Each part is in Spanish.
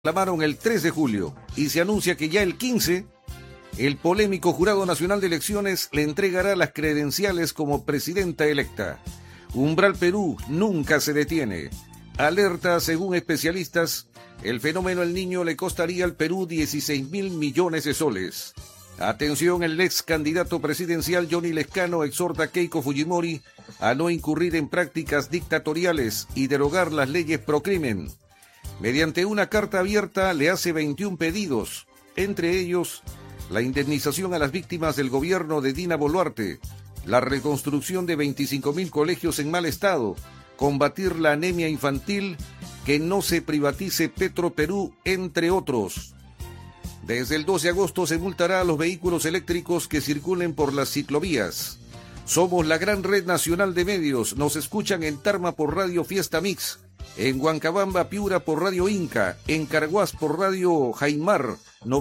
Reclamaron el 3 de julio y se anuncia que ya el 15, el polémico Jurado Nacional de Elecciones le entregará las credenciales como presidenta electa. Umbral Perú nunca se detiene. Alerta, según especialistas, el fenómeno El Niño le costaría al Perú 16.000 millones de soles. Atención, el ex candidato presidencial Johnny Lescano exhorta a Keiko Fujimori a no incurrir en prácticas dictatoriales y derogar las leyes procrimen. Mediante una carta abierta le hace 21 pedidos, entre ellos la indemnización a las víctimas del gobierno de Dina Boluarte, la reconstrucción de 25.000 colegios en mal estado, combatir la anemia infantil, que no se privatice Petroperú, entre otros. Desde el 2 de agosto se multará a los vehículos eléctricos que circulen por las ciclovías. Somos la gran red nacional de medios. Nos escuchan en Tarma por Radio Fiesta Mix, en Huancabamba, Piura por Radio Inca, en Caraguas por Radio Jaimar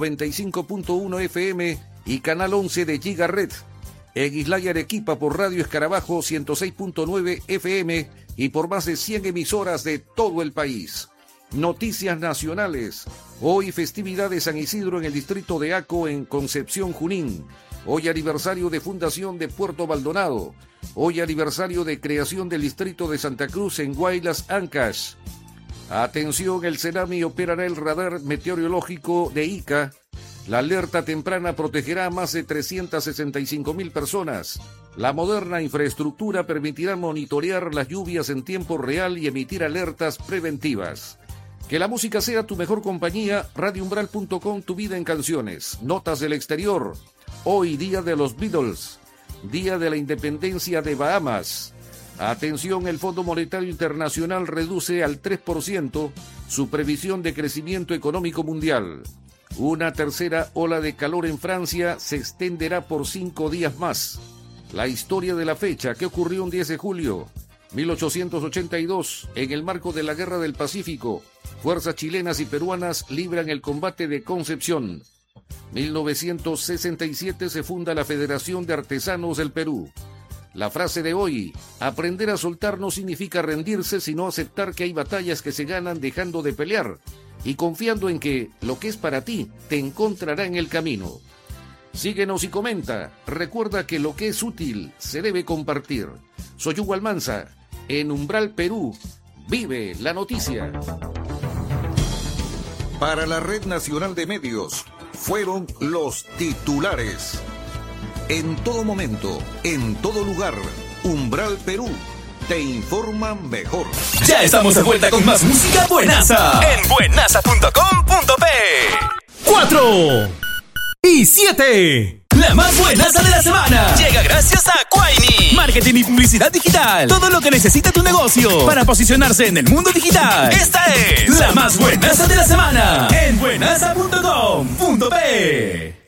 95.1 FM y Canal 11 de Giga Red, en Islaya, Arequipa por Radio Escarabajo 106.9 FM y por más de 100 emisoras de todo el país. Noticias nacionales. Hoy festividad de San Isidro en el distrito de Aco, en Concepción, Junín. Hoy aniversario de fundación de Puerto Maldonado. Hoy aniversario de creación del distrito de Santa Cruz en Guaylas, Ancash. Atención, el Senami operará el radar meteorológico de Ica. La alerta temprana protegerá a más de 365.000 personas. La moderna infraestructura permitirá monitorear las lluvias en tiempo real y emitir alertas preventivas. Que la música sea tu mejor compañía. Radioumbral.com, tu vida en canciones. Notas del exterior. Hoy, día de los Beatles. Día de la independencia de Bahamas. Atención, el Fondo Monetario Internacional reduce al 3% su previsión de crecimiento económico mundial. Una tercera ola de calor en Francia se extenderá por 5 días más. La historia de la fecha, ¿qué ocurrió un 10 de julio? 1882, en el marco de la Guerra del Pacífico, fuerzas chilenas y peruanas libran el combate de Concepción. 1967 se funda la Federación de Artesanos del Perú. La frase de hoy: aprender a soltar no significa rendirse, sino aceptar que hay batallas que se ganan dejando de pelear y confiando en que lo que es para ti te encontrará en el camino. Síguenos y comenta. Recuerda que lo que es útil se debe compartir. Soy Hugo Almanza. En Umbral Perú, vive la noticia. Para la Red Nacional de Medios, fueron los titulares. En todo momento, en todo lugar, Umbral Perú te informa mejor. Ya estamos de vuelta con más música buenaza en buenaza.com.p. 4 y 7. La más buenaza de la semana llega gracias a Quaini. Marketing y publicidad digital. Todo lo que necesita tu negocio para posicionarse en el mundo digital. Esta es la más buenaza de la semana en buenaza.com.p.